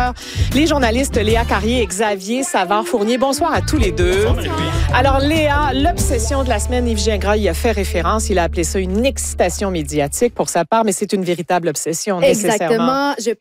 chroniqueurs, les journalistes Léa Carrier et Xavier Savard-Fournier. Bonsoir à tous les deux. Alors Léa, l'obsession de la semaine, Yves Gingras y a fait référence. Il a appelé ça une excitation médiatique pour sa part, mais c'est une véritable obsession nécessairement. Exactement. Je